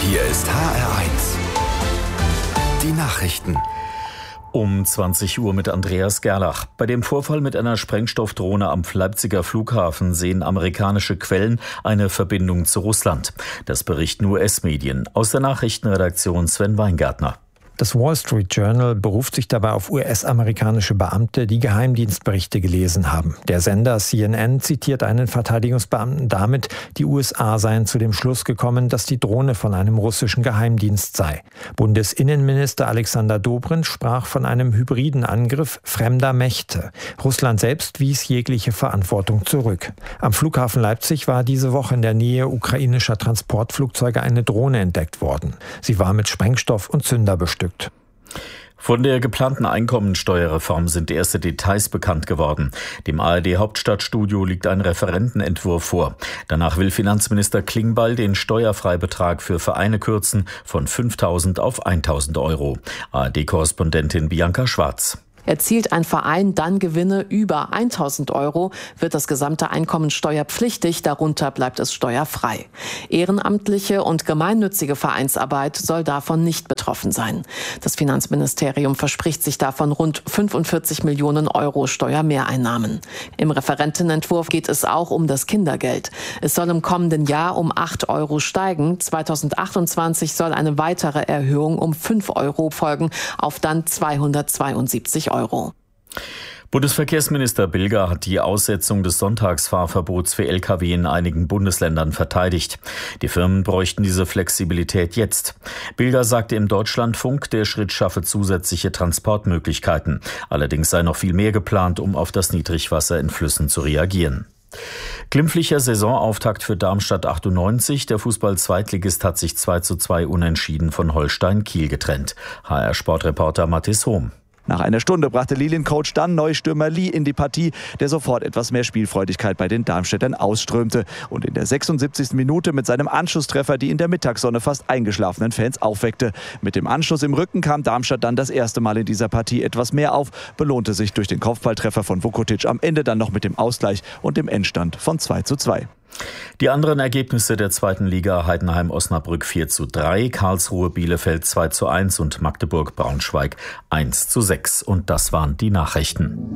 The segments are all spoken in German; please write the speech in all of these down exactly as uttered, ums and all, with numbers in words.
Hier ist H R eins. Die Nachrichten. Um zwanzig Uhr mit Andreas Gerlach. Bei dem Vorfall mit einer Sprengstoffdrohne am Leipziger Flughafen sehen amerikanische Quellen eine Verbindung zu Russland. Das berichten U S-Medien. Aus der Nachrichtenredaktion Sven Weingartner. Das Wall Street Journal beruft sich dabei auf U S-amerikanische Beamte, die Geheimdienstberichte gelesen haben. Der Sender C N N zitiert einen Verteidigungsbeamten damit, die U S A seien zu dem Schluss gekommen, dass die Drohne von einem russischen Geheimdienst sei. Bundesinnenminister Alexander Dobrindt sprach von einem hybriden Angriff fremder Mächte. Russland selbst wies jegliche Verantwortung zurück. Am Flughafen Leipzig war diese Woche in der Nähe ukrainischer Transportflugzeuge eine Drohne entdeckt worden. Sie war mit Sprengstoff und Zünder bestückt. Von der geplanten Einkommensteuerreform sind erste Details bekannt geworden. Dem A R D-Hauptstadtstudio liegt ein Referentenentwurf vor. Danach will Finanzminister Klingbeil den Steuerfreibetrag für Vereine kürzen von fünftausend auf eintausend Euro. A R D-Korrespondentin Bianca Schwarz. Erzielt ein Verein dann Gewinne über eintausend Euro, wird das gesamte Einkommen steuerpflichtig, darunter bleibt es steuerfrei. Ehrenamtliche und gemeinnützige Vereinsarbeit soll davon nicht betroffen sein. Das Finanzministerium verspricht sich davon rund fünfundvierzig Millionen Euro Steuermehreinnahmen. Im Referentenentwurf geht es auch um das Kindergeld. Es soll im kommenden Jahr um acht Euro steigen. zweitausendachtundzwanzig soll eine weitere Erhöhung um fünf Euro folgen, auf dann zweihundertzweiundsiebzig Euro. Euro. Bundesverkehrsminister Bilger hat die Aussetzung des Sonntagsfahrverbots für L K W in einigen Bundesländern verteidigt. Die Firmen bräuchten diese Flexibilität jetzt. Bilger sagte im Deutschlandfunk, der Schritt schaffe zusätzliche Transportmöglichkeiten. Allerdings sei noch viel mehr geplant, um auf das Niedrigwasser in Flüssen zu reagieren. Glimpflicher Saisonauftakt für Darmstadt achtundneunzig. Der Fußball-Zweitligist hat sich zwei zu zwei unentschieden von Holstein Kiel getrennt. H R-Sportreporter Mathis Hohm. Nach einer Stunde brachte Liliencoach dann Neustürmer Lee in die Partie, der sofort etwas mehr Spielfreudigkeit bei den Darmstädtern ausströmte und in der sechsundsiebzigsten Minute mit seinem Anschlusstreffer die in der Mittagssonne fast eingeschlafenen Fans aufweckte. Mit dem Anschluss im Rücken kam Darmstadt dann das erste Mal in dieser Partie etwas mehr auf, belohnte sich durch den Kopfballtreffer von Vukotic am Ende dann noch mit dem Ausgleich und dem Endstand von zwei zu zwei. Die anderen Ergebnisse der zweiten Liga: Heidenheim-Osnabrück vier zu drei, Karlsruhe-Bielefeld zwei zu eins und Magdeburg-Braunschweig eins zu sechs. Und das waren die Nachrichten.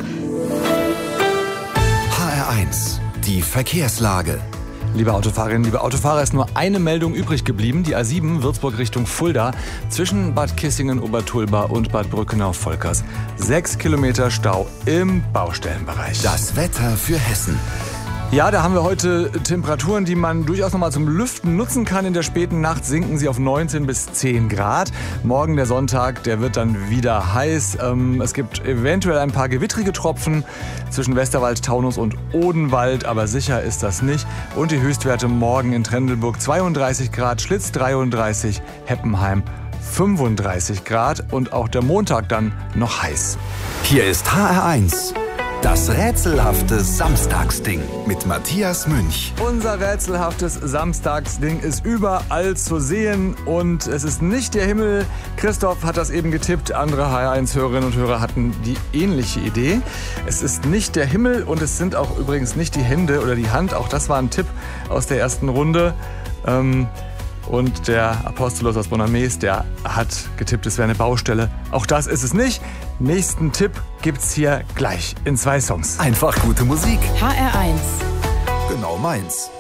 H R eins, die Verkehrslage. Liebe Autofahrerinnen, liebe Autofahrer, ist nur eine Meldung übrig geblieben. Die A sieben Würzburg Richtung Fulda zwischen Bad Kissingen, Obertulba und Bad Brückenau-Volkers. Sechs Kilometer Stau im Baustellenbereich. Das Wetter für Hessen. Ja, da haben wir heute Temperaturen, die man durchaus noch mal zum Lüften nutzen kann. In der späten Nacht sinken sie auf neunzehn bis zehn Grad. Morgen der Sonntag, der wird dann wieder heiß. Ähm, es gibt eventuell ein paar gewittrige Tropfen zwischen Westerwald, Taunus und Odenwald, aber sicher ist das nicht. Und die Höchstwerte morgen in Trendelburg zweiunddreißig Grad, Schlitz dreiunddreißig, Heppenheim fünfunddreißig Grad und auch der Montag dann noch heiß. Hier ist H R eins. Das rätselhafte Samstagsding mit Matthias Münch. Unser rätselhaftes Samstagsding ist überall zu sehen und es ist nicht der Himmel. Christoph hat das eben getippt. Andere H R eins-Hörerinnen und Hörer hatten die ähnliche Idee. Es ist nicht der Himmel und es sind auch übrigens nicht die Hände oder die Hand. Auch das war ein Tipp aus der ersten Runde. Ähm, Und der Apostolos aus Bonames, der hat getippt, es wäre eine Baustelle. Auch das ist es nicht. Nächsten Tipp gibt's hier gleich in zwei Songs. Einfach gute Musik. H R eins. Genau meins.